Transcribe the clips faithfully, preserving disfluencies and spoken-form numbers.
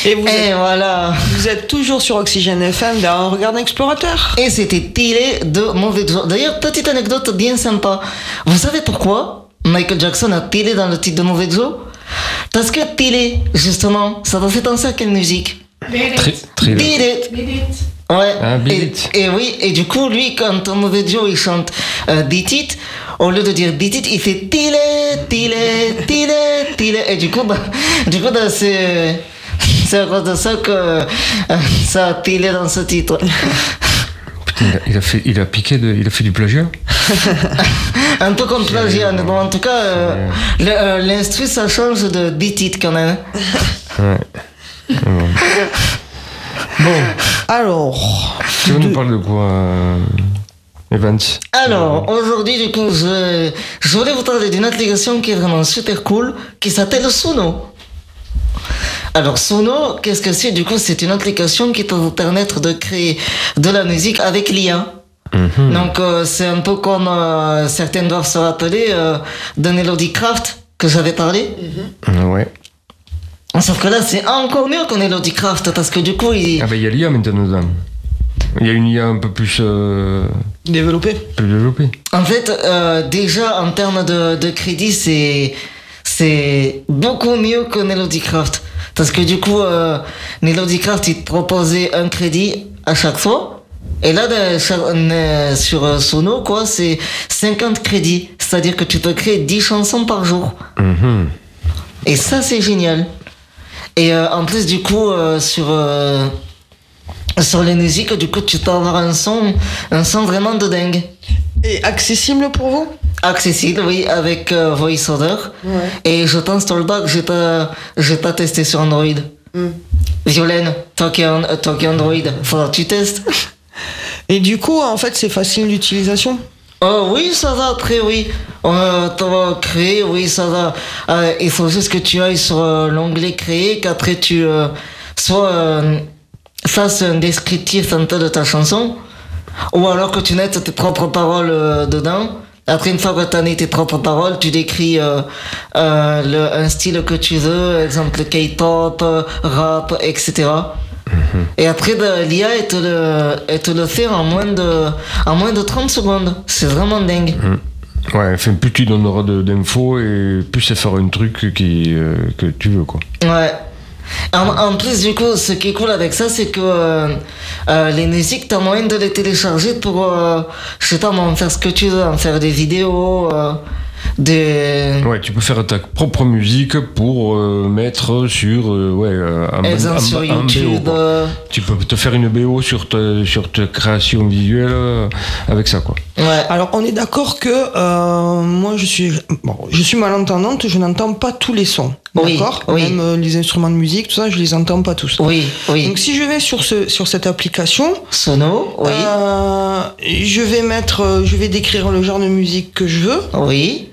Et vous Et êtes, voilà. vous êtes toujours sur Oxygène F M dans Regard d'Explorateur. Et c'était tiré de Mauvais Joe. D'ailleurs, petite anecdote bien sympa. Vous savez pourquoi Michael Jackson a tiré dans le titre de Mauvais Joe? Parce que tiré, justement, ça doit faire penser à quelle musique? Très, très Beat it. Ouais. Ah, Beat et, it. et oui, et du coup, lui, quand Mauvais Joe il chante euh, Beat it, au lieu de dire Beat it, il fait Tile, Tile, Tile, Tile. Et du coup, bah, du coup bah, c'est, c'est à cause de ça que euh, ça a tilé dans ce titre. Putain, il a, il a fait, il a piqué, de, il a fait du plagiat. Un peu comme plagiat, mais bon, en tout cas, euh, le, euh, l'instru ça change de Beat it quand même. Ouais. Bon. Bon, Alors, tu veux nous parler de quoi, euh, Evans? Alors, aujourd'hui, du coup, je, je voulais vous parler d'une application qui est vraiment super cool, qui s'appelle Suno. Alors, Suno, qu'est-ce que c'est? Du coup, c'est une application qui peut vous permettre de créer de la musique avec l'I A. Mm-hmm. Donc, euh, c'est un peu comme euh, certains doivent se rappeler euh, de Melody Craft que j'avais parlé. Mm-hmm. Ouais. Sauf que là, c'est encore mieux que Melody Craft parce que du coup, il... Ah ben, il y a l'I A maintenant dedans. Il y a une I A un peu plus, euh, développé. plus développée. En fait, euh, déjà, en termes de, de crédit, c'est, c'est beaucoup mieux que Melody Craft. Parce que du coup, euh, Melody Craft, il te proposait un crédit à chaque fois. Et là, de, sur, sur euh, Suno, quoi, c'est cinquante crédits. C'est-à-dire que tu peux créer dix chansons par jour. Mm-hmm. Et ça, c'est génial. Et euh, en plus, du coup, euh, sur... Euh, sur les musiques, du coup, tu peux avoir un son, un son vraiment de dingue. Et accessible pour vous? Accessible, oui, avec euh, VoiceOver. Ouais. Et je pense, Tollback, j'ai pas, j'ai pas testé sur Android. Mm. Violaine, toi qui as euh, toi qui as Android, faudra que tu testes. Et du coup, en fait, c'est facile d'utilisation? Oh oui, ça va, après, oui. Euh, tu vas créer, oui, ça va. Euh, il faut juste que tu ailles sur euh, l'onglet créer, qu'après tu euh, soit euh, fasses un descriptif un peu de ta chanson, ou alors que tu mettes tes propres paroles euh, dedans. Après, une fois que tu as mis tes propres paroles, tu décris euh, euh, le, un style que tu veux, exemple K-pop, rap, et cetera. Mm-hmm. Et après, de, l'I A, elle te, le, elle te le fait en moins de, en moins de trente secondes. C'est vraiment dingue. Mm. Ouais, enfin, plus tu donneras de, d'infos et plus ça fera un truc qui, euh, que tu veux, quoi. Ouais. En, en plus, du coup, ce qui est cool avec ça, c'est que euh, euh, les musiques, t'as moyen de les télécharger pour, euh, je sais pas, en faire ce que tu veux, en faire des vidéos, euh, des... Ouais, tu peux faire ta propre musique pour euh, mettre sur, euh, ouais, euh, un, Exemple un, sur un YouTube. B O, euh... Tu peux te faire une B O sur ta, sur ta création visuelle euh, avec ça, quoi. Ouais. Alors, on est d'accord que euh, moi, je suis, bon, je suis malentendante, je n'entends pas tous les sons. Oui, D'accord. oui. Même euh, les instruments de musique, tout ça, je les entends pas tous. Oui, oui. Donc, si je vais sur ce, sur cette application, Suno, oui. euh, je vais mettre, euh, je vais décrire le genre de musique que je veux. Oui.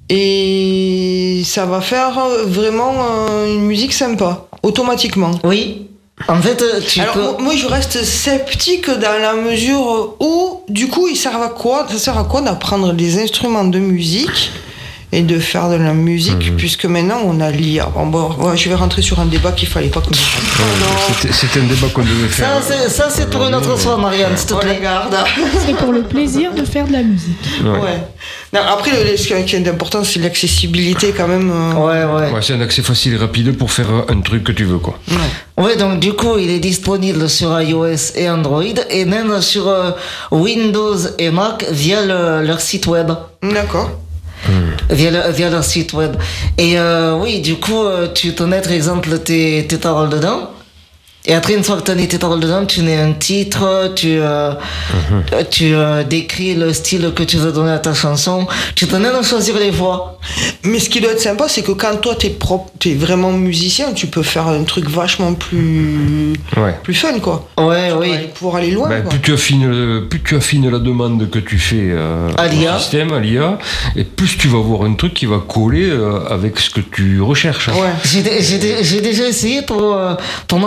Et ça va faire vraiment euh, une musique sympa, automatiquement. Oui. En fait, tu Alors, peux... moi, je reste sceptique dans la mesure où, du coup, il sert à quoi, ça sert à quoi d'apprendre les instruments de musique et de faire de la musique, mmh. puisque maintenant, on a l'I A. Bon, bon, ouais, je vais rentrer sur un débat qu'il fallait pas que je rentre. Ouais, c'était, c'était un débat qu'on devait faire. Ça, c'est, ça, c'est pour une autre fois, Marianne, s'il te plaît. Regarde. C'est pour le plaisir de faire de la musique. Ouais. Ouais. Non, après, le, ce qui est important, c'est l'accessibilité quand même. Euh... Ouais, ouais. Ouais, c'est un accès facile et rapide pour faire un truc que tu veux, quoi. Ouais. Ouais, donc du coup, il est disponible sur iOS et Android, et même sur euh, Windows et Mac via le, leur site web. D'accord. Mmh. Via, le, via leur site web. Et euh, oui, du coup, euh, tu peux mettre, exemple, tes, tes paroles dedans. Et après, une fois que tu as mis tes paroles dedans, tu mets un titre, tu, euh, mmh. tu euh, décris le style que tu veux donner à ta chanson. Tu peux même choisir les voix. Mais ce qui doit être sympa, c'est que quand toi, t'es, propre, t'es vraiment musicien, tu peux faire un truc vachement plus, ouais. plus fun, quoi. Ouais, tu oui. Aller, pouvoir aller loin, ben, quoi. Plus tu affines, plus tu affines la demande que tu fais euh, à l'I A. au système, à l'I A, et plus tu vas avoir un truc qui va coller euh, avec ce que tu recherches. Ouais. J'ai, j'ai, j'ai déjà essayé pour, euh, pour ma part, je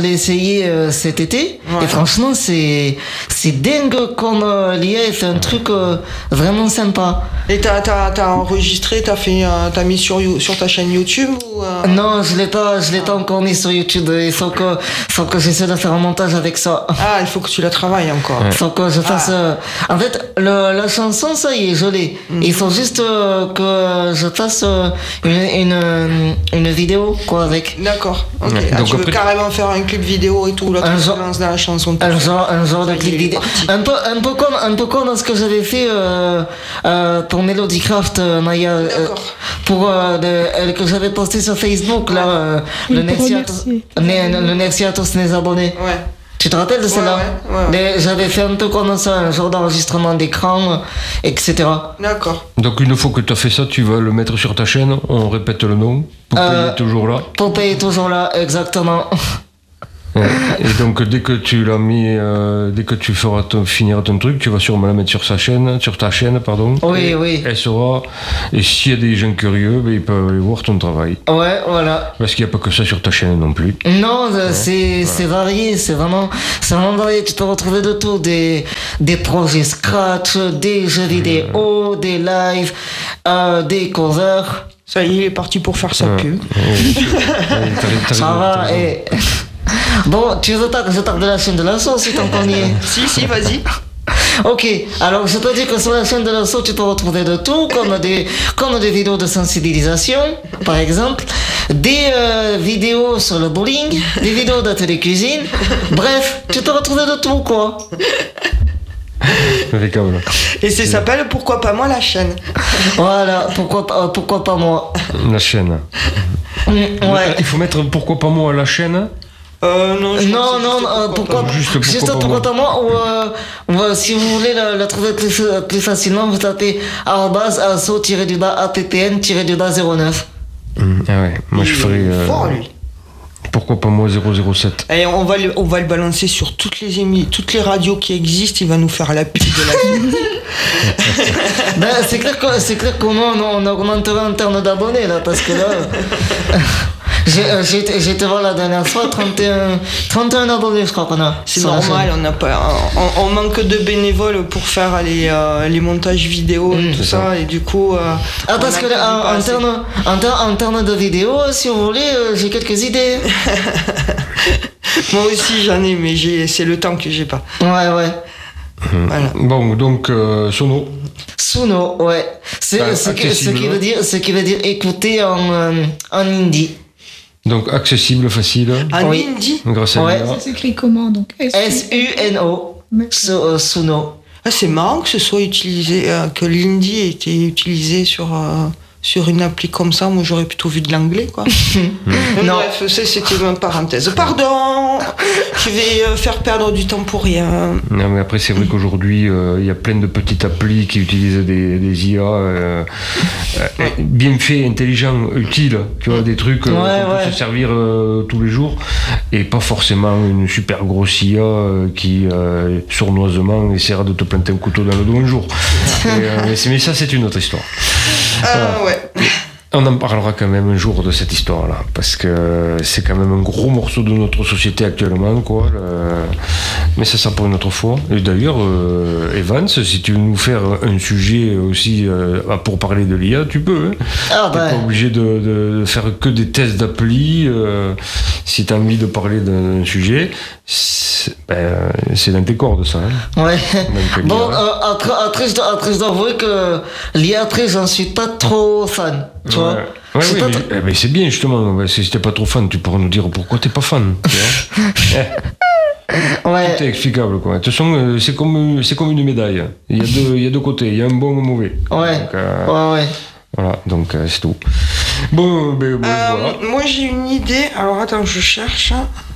l'ai essayé euh, cet été. Ouais. Et franchement, c'est, c'est dingue comme euh, l'I A fait un truc euh, vraiment sympa. Et t'as, t'as, t'as enregistré, t'as, fait, euh, t'as mis sur, You- sur ta chaîne YouTube ou, euh... Non, je l'ai pas, je l'ai pas encore mis sur YouTube. Il faut que, faut que j'essaie de faire un montage avec ça. Ah, il faut que tu la travailles encore. Il faut que je fasse. Ah. euh, En fait, le, la chanson, ça y est, je l'ai. Mm. Il faut juste euh, que je fasse euh, une, une, euh, une vidéo, quoi, avec. D'accord. Ok. Ouais, Ah, donc tu veux après- carrément faire un clip vidéo et tout, là, Un tu te genre- lances dans la chanson. Un genre, un genre de Ça y est, clip il est vidéo. parti. Un peu, un peu comme, un peu comme ce que j'avais fait euh, euh, pour Melodycraft, euh, Maya, euh, D'accord. pour euh, le- elle que j'avais posté sur Facebook, là, euh, Oui, le pour Nexiatos, remercier. ne- le Nexiatos des abonnés. Ouais. Tu te rappelles de celle-là? ouais, ouais, ouais. Mais j'avais fait un peu comme ça, un genre d'enregistrement d'écran, euh, et cetera. D'accord. Donc une fois que tu as fait ça, tu vas le mettre sur ta chaîne, on répète le nom, pour Euh, payer toujours là. Popeye est toujours là, exactement. Ouais. Et donc dès que tu l'as mis, euh, dès que tu feras ton, finir ton truc, tu vas sûrement la mettre sur sa chaîne, sur ta chaîne, pardon. Oui, et oui. Elle sera. Et s'il y a des gens curieux, ben, ils peuvent aller voir ton travail. Ouais, voilà. Parce qu'il n'y a pas que ça sur ta chaîne non plus. Non, euh, c'est c'est varié, c'est vraiment, c'est vraiment varié. Tu peux retrouver de tout, des, des projets scratch, des jeux vidéo, des lives, euh, des covers. Ça y est, il est parti pour faire sa Ouais. pub. Ouais, t'as- t'as Ça raison, va, t'as raison. et... Bon, tu veux pas que je parle de la chaîne de la sauce si t'en connais? Si, si, vas-y. Ok, alors je peux dire que sur la chaîne de la sauce, tu peux retrouver de tout, comme des, comme des vidéos de sensibilisation, par exemple, des euh, vidéos sur le bowling, des vidéos de télécuisine, bref, tu peux retrouver de tout, quoi. Impeccable. Et ça s'appelle Pourquoi pas moi la chaîne. Voilà, pourquoi, pas- euh, pourquoi pas moi? La chaîne. Mm, ouais. Il faut mettre pourquoi pas moi à la chaîne. Euh, non, je crois Non, que c'est non, juste euh, pourquoi, pas. Juste pourquoi juste pas pourquoi moi. pas moi, ou, euh, ou, euh, si vous voulez la, la trouver plus, plus facilement, vous tapez arrobase asso-du-bas appn-du-bas zéro neuf. Hum, Ah ouais, moi je Il est ferais. euh, fort, lui. Pourquoi pas moi zéro zéro sept. Et on va, le, on va le balancer sur toutes les émis, toutes les radios qui existent. Il va nous faire la pub de la Ben, c'est clair que, c'est clair qu'au moins on, on augmentera en termes d'abonnés là, parce que là, j'ai, euh, j'ai, été- j'ai été voir la dernière fois, trente et un, trente et un abonnés je crois qu'on a. C'est sur la normal, chaîne. on, n'a pas, on, on manque de bénévoles pour faire les, euh, les montages vidéo et Mm, tout c'est ça, et du coup. euh, Ah, parce on que a là, en, pas en, assez. termes, en, ter- en termes de vidéos, si vous voulez, euh, j'ai quelques idées. Moi aussi j'en ai, mais j'ai, c'est le temps que j'ai pas. Ouais, ouais. Voilà. Bon, donc euh, Sono. Suno, ouais. C'est Bah, ce, qui, ce, accessible. qui veut dire, ce qui veut dire écouter en, euh, en indie. Donc accessible, facile, En Oui. indie. grâce à Ouais. l'I A. Ça s'écrit comment donc S U N O. Su- euh, Suno. Ah, c'est marrant que ce soit utilisé, euh, que l'indie ait été utilisé sur, euh, sur une appli comme ça. Moi j'aurais plutôt vu de l'anglais, quoi. Mais Non. Bref, ça, c'était une parenthèse. Pardon, je vais euh, faire perdre du temps pour rien. Non, mais après, c'est vrai qu'aujourd'hui, euh, il y a plein de petites applis qui utilisent des, des I A euh, euh, bien faits, intelligents, utiles. Tu vois, des trucs euh, Ouais, qu'on ouais. peut se servir euh, tous les jours. Et pas forcément une super grosse I A euh, qui, euh, sournoisement, essaiera de te planter un couteau dans le dos un jour. Et, euh, mais, c'est- mais ça, c'est une autre histoire. Ah ouais. On en parlera quand même un jour de cette histoire-là, parce que c'est quand même un gros morceau de notre société actuellement, quoi. le- Mais ça sera pour une autre fois. Et d'ailleurs, euh, Evans, si tu veux nous faire un sujet aussi euh, pour parler de l'I A, tu peux. Hein. Ah T'es bah, pas obligé de, de- de faire que des tests d'appli. euh, si tu as envie de parler d'un sujet, c'est ben, c'est dans tes cordes, ça. Hein. ouais. Donc, Bon, l'I A. euh, après, après, je dois, après, je dois avouer que l'I A, après, j'en suis pas trop fan. Tu vois? Ouais, ouais, Je suis ouais, pas mais, trop- eh ben, c'est bien justement. Ben, si t'es pas trop fan, tu pourras nous dire pourquoi t'es pas fan. Tu vois. Ouais. Tout est explicable, quoi. De toute façon, euh, c'est comme, c'est comme une médaille. Il y a deux, il y a deux côtés. Il y a un bon et un mauvais. Ouais. Donc, euh, Ouais, ouais. voilà, donc euh, c'est tout. Bon, ben, ben, Euh, voilà. Moi j'ai une idée. Alors attends, je cherche.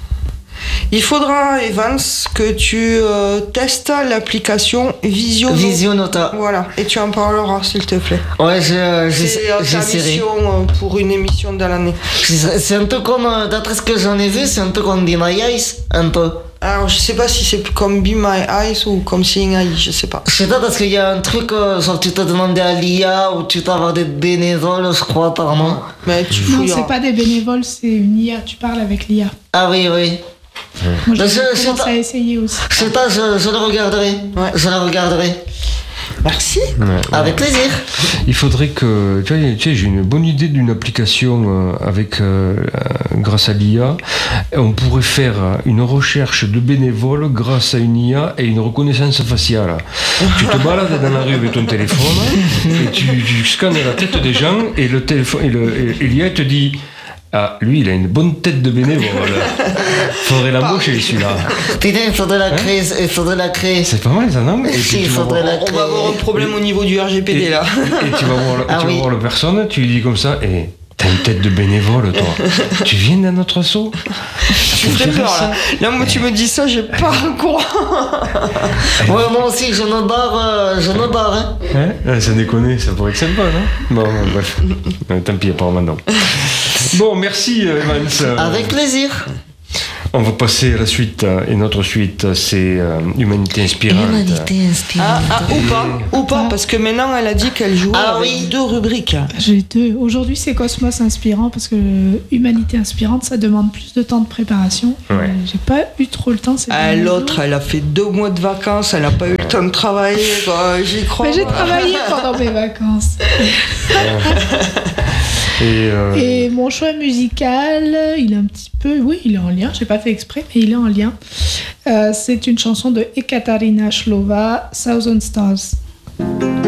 Il faudra, Evans, que tu euh, testes l'application Visio. Visionota. Voilà, et tu en parleras s'il te plaît. Ouais, je- C'est euh, ta j'essaierai. mission euh, pour une émission dans l'année. C'est c'est un peu comme, euh, d'après ce que j'en ai vu, c'est un peu comme Be My Eyes, un peu. Alors je sais pas si c'est comme Be My Eyes ou comme Seeing Eye, je sais pas. Je sais pas, parce qu'il y a un truc, euh, genre tu te demandais à l'I A ou tu peux avoir des bénévoles, je crois, apparemment. Mais tu Non, fouilleras. c'est pas des bénévoles, c'est une I A. Tu parles avec l'I A. Ah oui, oui. Moi, j'ai je- je- commencé je- à essayer aussi. C'est ça, je, je le regarderai. Ouais. Je le regarderai. Merci. Ouais, ouais. Avec plaisir. Il faudrait que, tu vois, tu sais, j'ai une bonne idée d'une application euh, avec, euh, euh, grâce à l'I A. On pourrait faire une recherche de bénévoles grâce à une I A et une reconnaissance faciale. Tu te balades dans la rue avec ton téléphone et tu, tu scannes la tête des gens et le téléphone et, le, et, et l'I A te dit. Ah, lui, il a une bonne tête de bénévole. Faudrait l'embaucher, celui-là. Putain, il faudrait la créer. Il faudrait la créer. C'est pas mal, ça, non? Et puis, Si, il tu vas faudrait voir- la On créer. va avoir un problème au niveau du R G P D et, là. et tu vas voir, le- Ah tu vas oui. voir la personne, tu lui dis comme ça, et t'as une tête de bénévole, toi. Tu viens dans notre assaut? Tu fais peur là. Là, moi, tu me dis ça, j'ai pas quoi. Ouais, moi aussi, je me barre. euh, je me barre. Hein. Hein? Ah, ça déconne, ça pourrait être sympa, non? Bon, bon, bref. Euh, Tant pis, apparemment non. Bon, merci, euh, Evans. Avec plaisir. On va passer à la suite, euh, et notre suite, c'est euh, Humanité inspirante. Humanité Ah, inspirante. ah, ou pas, ou pas, parce que maintenant, elle a dit qu'elle jouait Ah avec oui. deux rubriques. J'ai deux. Aujourd'hui, c'est Cosmos inspirant parce que euh, Humanité inspirante, ça demande plus de temps de préparation. Ouais. Euh, J'ai pas eu trop le temps. ces Ah, derniers l'autre, jours. elle a fait deux mois de vacances, elle n'a pas eu le temps de travailler, quoi, j'y crois. Mais j'ai moi. travaillé pendant mes vacances. Et, euh, Et mon choix musical, il est un petit peu, oui, il est en lien. J'ai pas fait exprès, mais il est en lien. Euh, c'est une chanson de Ekaterina Shlova, Thousand Stars.